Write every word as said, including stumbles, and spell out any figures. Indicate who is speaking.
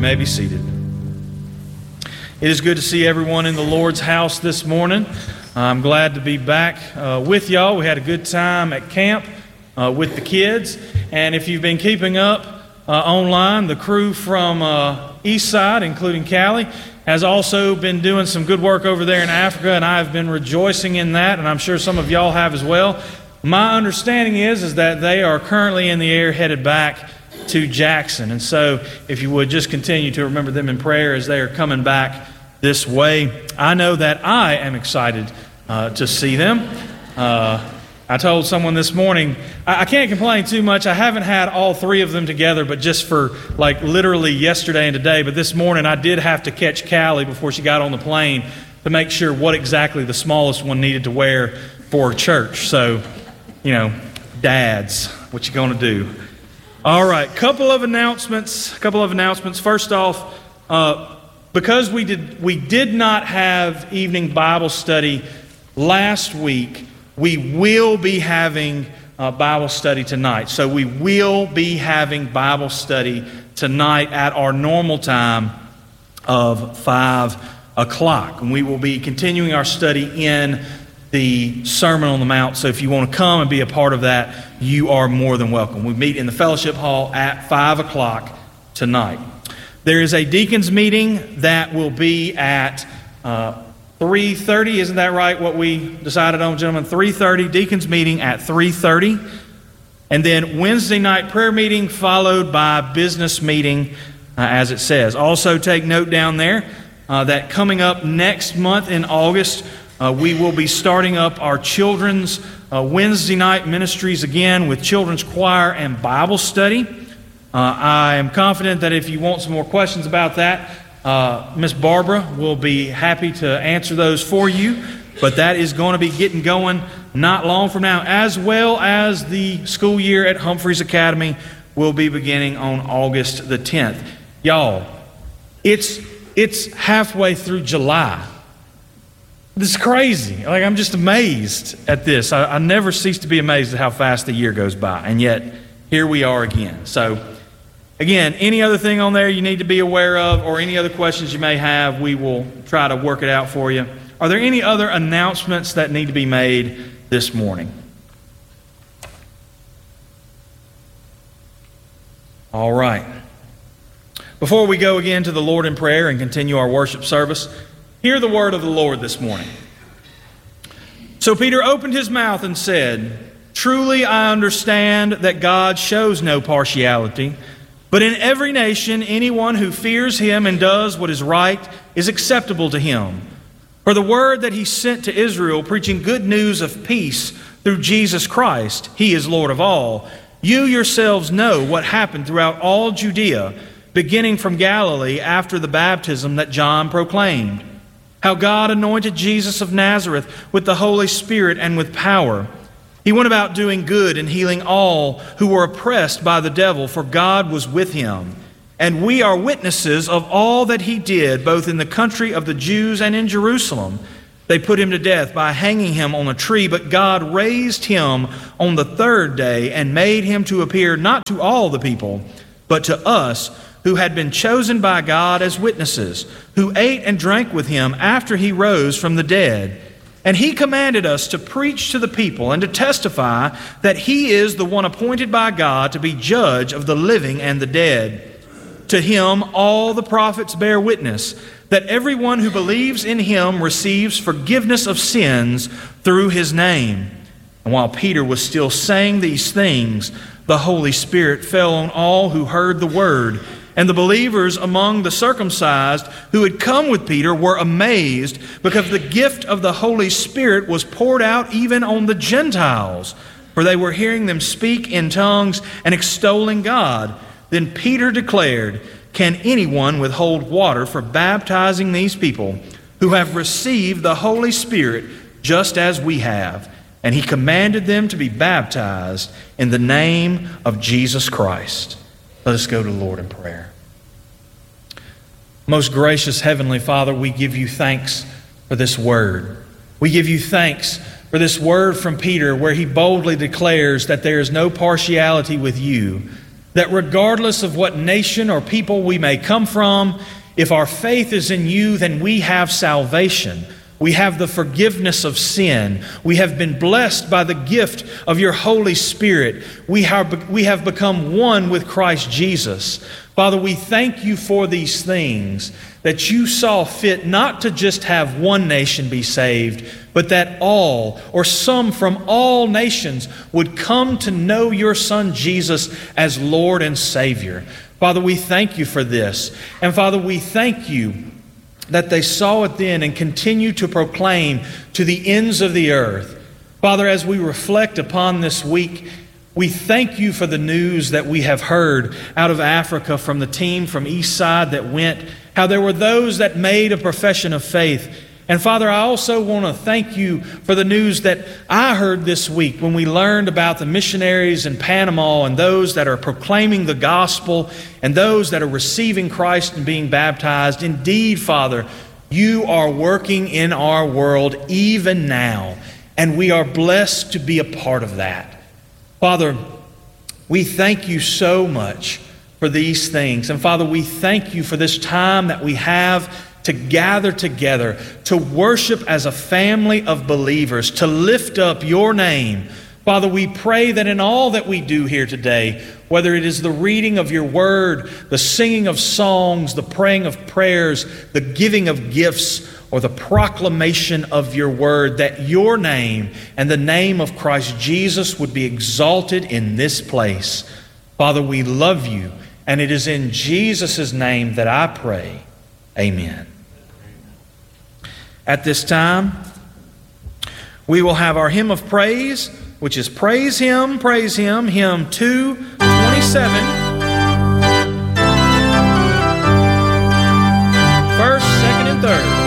Speaker 1: may be seated. It is good to see everyone in the Lord's house this morning. I'm glad to be back uh, with y'all. We had a good time at camp uh, with the kids. And if you've been keeping up uh, online, the crew from uh, Eastside, including Callie, has also been doing some good work over there in Africa, and I have been rejoicing in that, and I'm sure some of y'all have as well. My understanding is, is that they are currently in the air headed back to Jackson. And so if you would just continue to remember them in prayer as they are coming back this way. I know that I am excited uh, to see them. Uh, I told someone this morning, I, I can't complain too much. I haven't had all three of them together, but just for like literally yesterday and today. But this morning I did have to catch Callie before she got on the plane to make sure what exactly the smallest one needed to wear for church. So, you know, dads, what you gonna do? All right, couple of announcements. Couple of announcements. First off, uh, because we did we did not have evening Bible study last week, we will be having uh, Bible study tonight. So we will be having Bible study tonight at our normal time of five o'clock, and we will be continuing our study in the Sermon on the Mount. So if you want to come and be a part of that, you are more than welcome. We meet in the fellowship hall at five o'clock tonight. There is a deacons meeting that will be at uh, three thirty. Isn't that right, what we decided on, gentlemen? three thirty, deacons meeting at three thirty. And then Wednesday night prayer meeting followed by business meeting, uh, as it says. Also take note down there uh, that coming up next month in August, Uh, we will be starting up our children's uh, Wednesday night ministries again with children's choir and Bible study. Uh, I am confident that if you want some more questions about that, uh, Miss Barbara will be happy to answer those for you. But that is going to be getting going not long from now, as well as the school year at Humphreys Academy will be beginning on August the tenth. Y'all, it's it's halfway through July. This is crazy. Like, I'm just amazed at this. I, I never cease to be amazed at how fast the year goes by. And yet, here we are again. So, again, any other thing on there you need to be aware of or any other questions you may have, we will try to work it out for you. Are there any other announcements that need to be made this morning? All right. Before we go again to the Lord in prayer and continue our worship service, hear the word of the Lord this morning. So Peter opened his mouth and said, "Truly I understand that God shows no partiality, but in every nation anyone who fears him and does what is right is acceptable to him. For the word that he sent to Israel, preaching good news of peace through Jesus Christ, he is Lord of all. You yourselves know what happened throughout all Judea, beginning from Galilee after the baptism that John proclaimed. How God anointed Jesus of Nazareth with the Holy Spirit and with power. He went about doing good and healing all who were oppressed by the devil, for God was with him. And we are witnesses of all that he did, both in the country of the Jews and in Jerusalem. They put him to death by hanging him on a tree, but God raised him on the third day and made him to appear not to all the people, but to us, who had been chosen by God as witnesses, who ate and drank with him after he rose from the dead. And he commanded us to preach to the people and to testify that he is the one appointed by God to be judge of the living and the dead. To him all the prophets bear witness that everyone who believes in him receives forgiveness of sins through his name." And while Peter was still saying these things, the Holy Spirit fell on all who heard the word. And the believers among the circumcised who had come with Peter were amazed because the gift of the Holy Spirit was poured out even on the Gentiles, for they were hearing them speak in tongues and extolling God. Then Peter declared, "Can anyone withhold water for baptizing these people who have received the Holy Spirit just as we have?" And he commanded them to be baptized in the name of Jesus Christ. Let us go to the Lord in prayer. Most gracious Heavenly Father, we give you thanks for this word. We give you thanks for this word from Peter where he boldly declares that there is no partiality with you, that regardless of what nation or people we may come from, if our faith is in you, then we have salvation. We have the forgiveness of sin. We have been blessed by the gift of your Holy Spirit. We have, we have become one with Christ Jesus. Father, we thank you for these things, that you saw fit not to just have one nation be saved, but that all, or some from all nations, would come to know your Son Jesus as Lord and Savior. Father, we thank you for this. And Father, we thank you that they saw it then and continue to proclaim to the ends of the earth. Father, as we reflect upon this week, we thank you for the news that we have heard out of Africa from the team from Eastside that went, how there were those that made a profession of faith. And Father, I also want to thank you for the news that I heard this week when we learned about the missionaries in Panama and those that are proclaiming the gospel and those that are receiving Christ and being baptized. Indeed, Father, you are working in our world even now, and we are blessed to be a part of that. Father, we thank you so much for these things. And Father, we thank you for this time that we have to gather together, to worship as a family of believers, to lift up your name. Father, we pray that in all that we do here today, whether it is the reading of your word, the singing of songs, the praying of prayers, the giving of gifts, or the proclamation of your word, that your name and the name of Christ Jesus would be exalted in this place. Father, we love you, and it is in Jesus' name that I pray. Amen. At this time, we will have our hymn of praise, which is Praise Him, Praise Him, hymn two twenty-seven. First, second, and third.